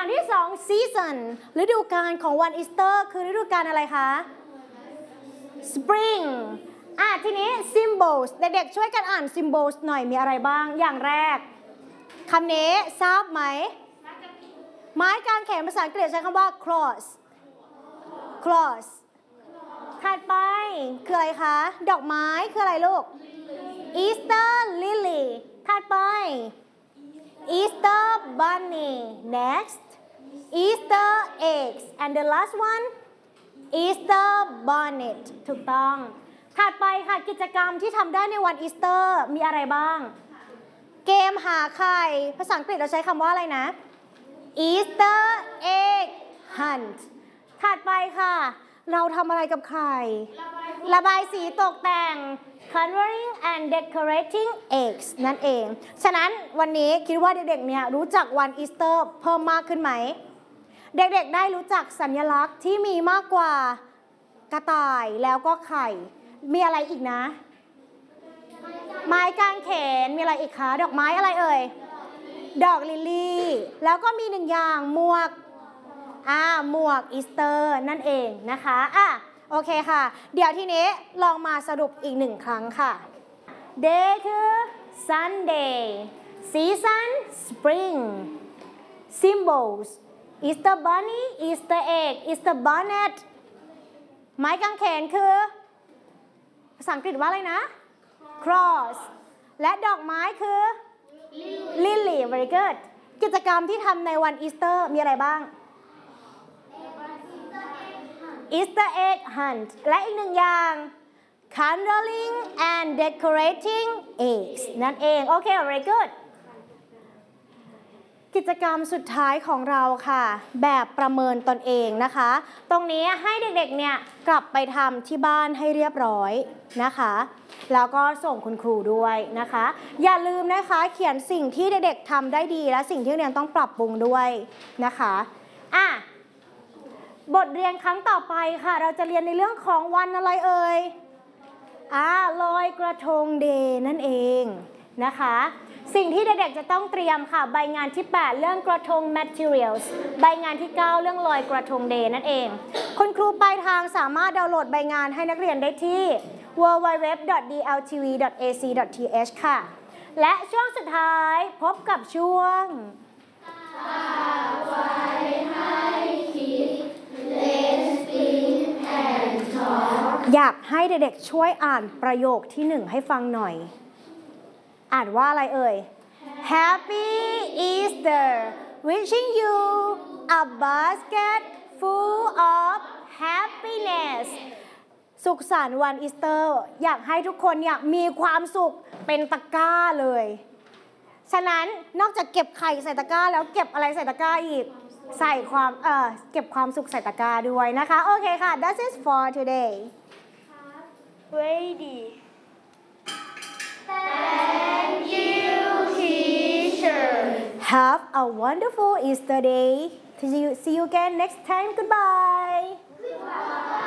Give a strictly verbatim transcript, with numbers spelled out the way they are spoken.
อย่างที่สอง season ฤดูกาลของวันอีสเตอร์คือฤดูกาลอะไรคะ spring อ่ะทีนี้ symbols เด็กๆช่วยกันอ่าน symbols หน่อยมีอะไรบ้างอย่างแรกคำนี้ทราบไหมไม้กางเขนภาษาอังกฤษใช้คำว่า cross cross ถัดไปคืออะไรคะดอกไม้คืออะไรลูก Easter lily ถัดไป Easter bunny next Easter eggs and the last one Easter bonnet ถูกต้องถัดไปค่ะกิจกรรมที่ทำได้ในวันอีสเตอร์มีอะไรบ้างเกมหาไข่ภาษาอังกฤษเราใช้คำว่าอะไรนะ Easter egg hunt ถัดไปค่ะเราทำอะไรกับไข่ระบายสีตกแต่ง coloring and decorating eggs นั่นเองฉะนั้นวันนี้คิดว่าเด็กๆเนี่ยรู้จักวันอีสเตอร์เพิ่มมากขึ้นไหมเด็กๆได้รู้จักสัญลักษณ์ที่มีมากกว่ากระต่ายแล้วก็ไข่มีอะไรอีกนะไม้กางเขนมีอะไรอีกคะดอกไม้อะไรเอ่ยดอกลิลลี่แล้วก็มีหนึ่งอย่างหมวกอ่าหมวกอีสเตอร์นั่นเองนะคะอ่ะโอเคค่ะเดี๋ยวทีนี้ลองมาสรุปอีกหนึ่งครั้งค่ะ Day คือ Sunday Season Spring Symbols Easter Bunny Easter Egg Easter Bonnet ไม้กางเขนคือภาษาอังกฤษว่าอะไรนะ Cross และดอกไม้คือ Lily very good กิจกรรมที่ทำในวันอีสเตอร์มีอะไรบ้าง Easter egg hunt และอีกหนึ่งอย่าง coloring and decorating eggs นั่นเองโอเค very good กิจกรรมสุดท้ายของเราค่ะแบบประเมินตนเองนะคะตรงนี้ให้เด็กๆเนี่ยกลับไปทำที่บ้านให้เรียบร้อยนะคะแล้วก็ส่งคุณครูด้วยนะคะอย่าลืมนะคะเขียนสิ่งที่เด็กๆทำได้ดีและสิ่งที่เรียนต้องปรับปรุงด้วยนะคะอ่ะบทเรียนครั้งต่อไปค่ะเราจะเรียนในเรื่องของวันอะไรเอ่ยอ่าลอยกระทงเดย์นั่นเองนะคะสิ่งที่เด็กๆจะต้องเตรียมค่ะใบงานที่แปดเรื่องกระทง materials ใบงานที่เก้าเรื่องลอยกระทงเดย์นั่นเองคุณครูปลายทางสามารถดาวน์โหลดใบงานให้นักเรียนได้ที่ ดับเบิลยู ดับเบิลยู ดับเบิลยู ดอท ดี แอล ที วี ดอท เอ ซี ดอท ที เอช ค่ะและช่วงสุดท้ายพบกับช่วงอยากให้เด็กๆช่วยอ่านประโยคที่หนึ่งให้ฟังหน่อยอ่านว่าอะไรเอ่ย Happy Easter wishing you a basket full of happiness สุขสันต์วันอีสเตอร์อยากให้ทุกคนเนี่ยมีความสุขเป็นตะกร้าเลยฉะนั้นนอกจากเก็บไข่ใส่ตะกร้าแล้วเก็บอะไรใส่ตะกร้าอีกใส่ความเอ่อเก็บความสุขใส่ตะกร้าด้วยนะคะโอเคค่ะ That's it for today Ready Thank you, teacher. Have a wonderful Easter day. See you, see you again next time. Goodbye. Goodbye.